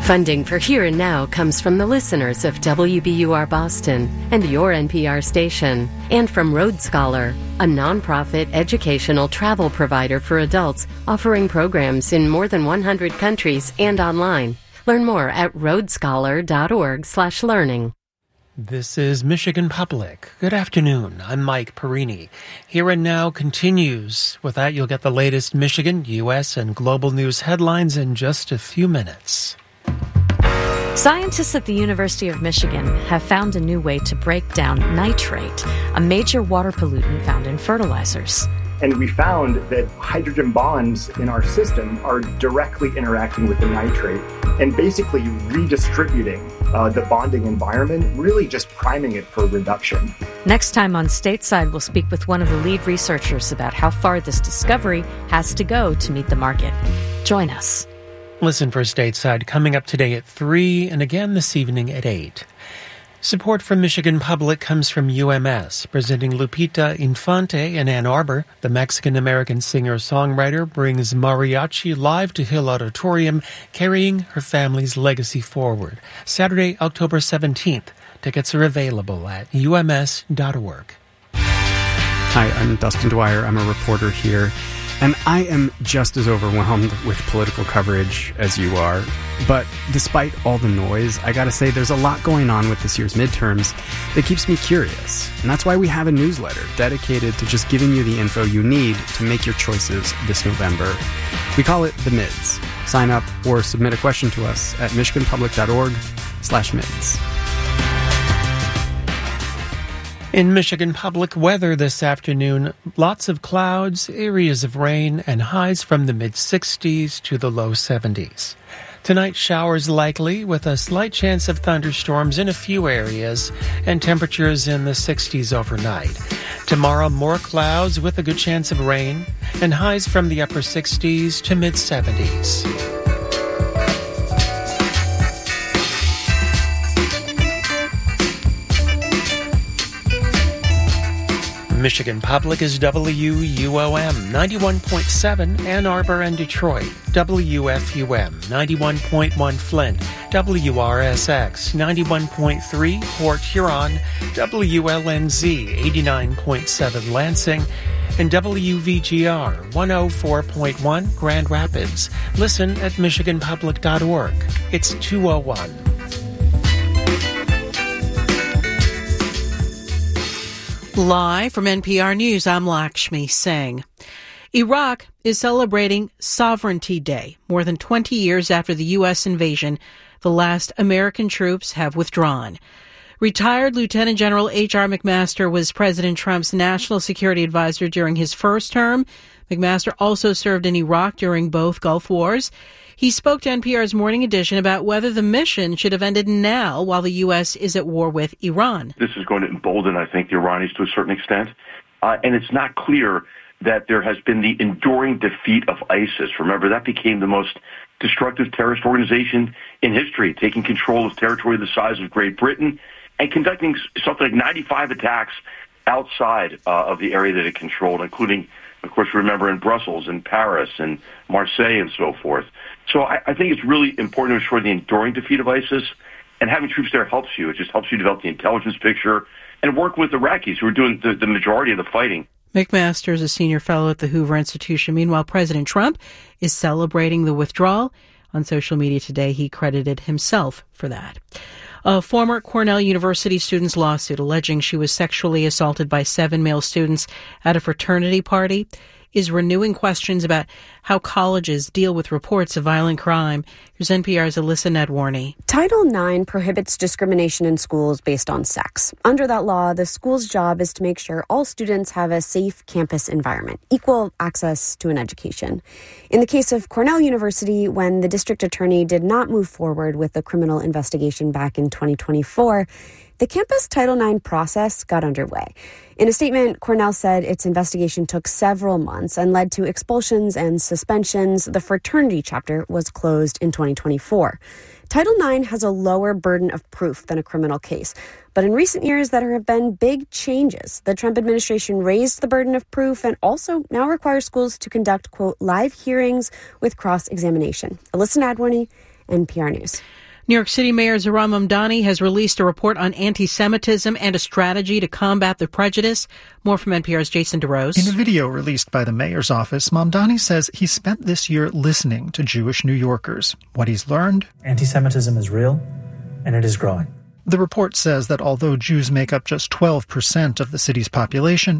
Funding for Here and Now comes from the listeners of WBUR Boston and your NPR station, and from Road Scholar, a nonprofit educational travel provider for adults offering programs in more than 100 countries and online. Learn more at roadscholar.org/learning. This is Michigan Public. Good afternoon. I'm Mike Perini. Here and Now continues. With that, you'll get the latest Michigan, U.S., and global news headlines in just a few minutes. Scientists at the University of Michigan have found a new way to break down nitrate, a major water pollutant found in fertilizers. And we found that hydrogen bonds in our system are directly interacting with the nitrate and basically redistributing the bonding environment, really just priming it for reduction. Next time on Stateside, we'll speak with one of the lead researchers about how far this discovery has to go to meet the market. Join us. Listen for Stateside coming up today at 3 and again this evening at 8. Support from Michigan Public comes from UMS, presenting Lupita Infante in Ann Arbor. The Mexican-American singer-songwriter brings mariachi live to Hill Auditorium, carrying her family's legacy forward. Saturday, October 17th. Tickets are available at ums.org. Hi, I'm Dustin Dwyer. I'm a reporter here. And I am just as overwhelmed with political coverage as you are. But despite all the noise, I gotta say there's a lot going on with this year's midterms that keeps me curious. And that's why we have a newsletter dedicated to just giving you the info you need to make your choices this November. We call it The Mids. Sign up or submit a question to us at michiganpublic.org/mids. In Michigan Public, weather this afternoon, lots of clouds, areas of rain, and highs from the mid-60s to the low 70s. Tonight, showers likely with a slight chance of thunderstorms in a few areas and temperatures in the 60s overnight. Tomorrow, more clouds with a good chance of rain and highs from the upper 60s to mid-70s. Michigan Public is WUOM 91.7 Ann Arbor and Detroit, WFUM 91.1 Flint, WRSX 91.3 Port Huron, WLNZ 89.7 Lansing, and WVGR 104.1 Grand Rapids. Listen at michiganpublic.org. It's 2:01. Live from NPR News, I'm Lakshmi Singh. Iraq is celebrating Sovereignty Day. More than 20 years after the U.S. invasion, the last American troops have withdrawn. Retired Lieutenant General H.R. McMaster was President Trump's national security advisor during his first term. McMaster also served in Iraq during both Gulf Wars. He spoke to NPR's Morning Edition about whether the mission should have ended now while the U.S. is at war with Iran. This is going to embolden, I think, the Iranians to a certain extent. And it's not clear that there has been the enduring defeat of ISIS. Remember, that became the most destructive terrorist organization in history, taking control of territory the size of Great Britain and conducting something like 95 attacks outside of the area that it controlled, including, of course, remember, in Brussels and Paris and Marseille and so forth. So I think it's really important to ensure the enduring defeat of ISIS, and having troops there helps you. It just helps you develop the intelligence picture and work with Iraqis who are doing the majority of the fighting. McMaster is a senior fellow at the Hoover Institution. Meanwhile, President Trump is celebrating the withdrawal. On social media today, he credited himself for that. A former Cornell University student's lawsuit alleging she was sexually assaulted by 7 male students at a fraternity party is renewing questions about how colleges deal with reports of violent crime. Here's NPR's Alyssa Nedwarney. Title IX prohibits discrimination in schools based on sex. Under that law, the school's job is to make sure all students have a safe campus environment, equal access to an education. In the case of Cornell University, when the district attorney did not move forward with the criminal investigation back in 2024, the campus Title IX process got underway. In a statement, Cornell said its investigation took several months and led to expulsions and suspensions. The fraternity chapter was closed in 2024. Title IX has a lower burden of proof than a criminal case. But in recent years, there have been big changes. The Trump administration raised the burden of proof and also now requires schools to conduct, quote, live hearings with cross-examination. Alyssa Nadwarney, NPR News. New York City Mayor Zohran Mamdani has released a report on anti-Semitism and a strategy to combat the prejudice. More from NPR's Jason DeRose. In a video released by the mayor's office, Mamdani says he spent this year listening to Jewish New Yorkers. What he's learned? Anti-Semitism is real, and it is growing. The report says that although Jews make up just 12% of the city's population,